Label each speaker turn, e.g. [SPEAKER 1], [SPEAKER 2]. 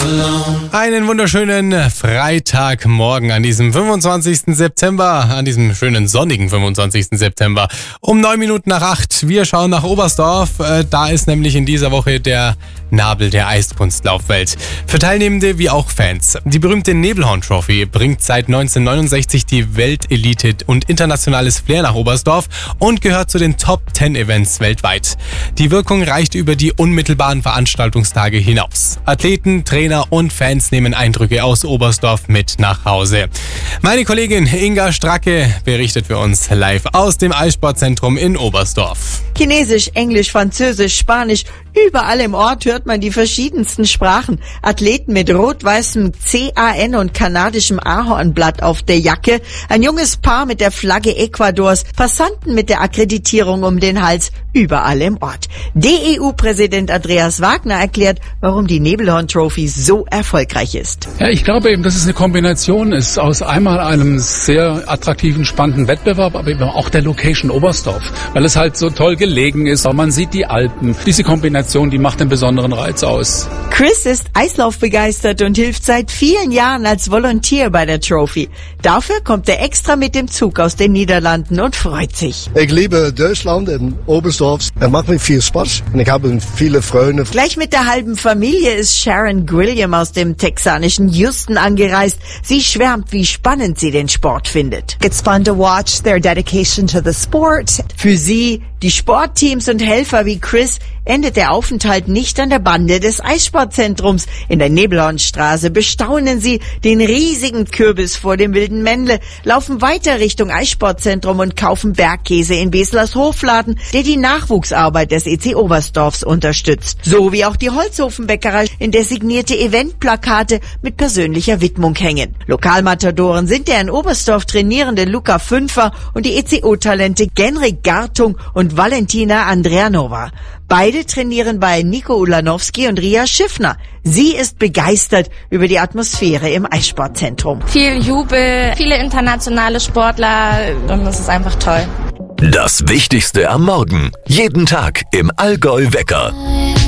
[SPEAKER 1] Einen wunderschönen Freitagmorgen an diesem 25. September, an diesem schönen sonnigen 25. September. Um 9:08. Wir schauen nach Oberstdorf. Da ist nämlich in dieser Woche der Nabel der Eiskunstlaufwelt. Für Teilnehmende wie auch Fans. Die berühmte Nebelhorn Trophy bringt seit 1969 die Weltelite und internationales Flair nach Oberstdorf und gehört zu den Top 10 Events weltweit. Die Wirkung reicht über die unmittelbaren Veranstaltungstage hinaus. Athleten, Trainer und Fans nehmen Eindrücke aus Oberstdorf mit nach Hause. Meine Kollegin Inga Stracke berichtet für uns live aus dem Eissportzentrum in Oberstdorf.
[SPEAKER 2] Chinesisch, Englisch, Französisch, Spanisch, überall im Ort hört man die verschiedensten Sprachen. Athleten mit rot-weißem CAN und kanadischem Ahornblatt auf der Jacke, ein junges Paar mit der Flagge Ecuadors, Passanten mit der Akkreditierung um den Hals, überall im Ort. DEU-Präsident Andreas Wagner erklärt, warum die Nebelhorn Trophy so erfolgreich ist.
[SPEAKER 3] Ja, ich glaube eben, dass es eine Kombination ist aus einmal einem sehr attraktiven, spannenden Wettbewerb, aber eben auch der Location Oberstdorf, weil es halt so toll gelegen ist. Man sieht die Alpen. Diese Kombination, die macht einen besonderen Reiz aus.
[SPEAKER 2] Chris ist Eislaufbegeistert und hilft seit vielen Jahren als Volunteer bei der Trophy. Dafür kommt er extra mit dem Zug aus den Niederlanden und freut sich.
[SPEAKER 4] Ich liebe Deutschland und Oberstdorf. Es macht mir viel Spaß und ich habe viele Freunde.
[SPEAKER 2] Gleich mit der halben Familie ist Sharon Grilliam aus dem texanischen Houston angereist. Sie schwärmt, wie spannend sie den Sport findet.
[SPEAKER 5] It's fun to watch their dedication to the sport.
[SPEAKER 2] Für sie, die Sportteams und Helfer wie Chris, endet der Aufenthalt nicht an der Bande des Eissportzentrums. In der Nebelhornstraße bestaunen sie den riesigen Kürbis vor dem Wilden Männle, laufen weiter Richtung Eissportzentrum und kaufen Bergkäse in Beslers Hofladen, der die Nachwuchsarbeit des EC Oberstdorfs unterstützt. So wie auch die Holzofenbäckerei, in der signierte Eventplakate mit persönlicher Widmung hängen. Lokalmatadoren sind der in Oberstdorf trainierende Luca Fünfer und die ECO-Talente Genrik Gartung und Valentina Andrianova. Beide trainieren bei Nico Ulanowski und Ria Schiffner. Sie ist begeistert über die Atmosphäre im Eissportzentrum.
[SPEAKER 6] Viel Jubel, viele internationale Sportler und das ist einfach toll.
[SPEAKER 7] Das Wichtigste am Morgen. Jeden Tag im Allgäu Wecker.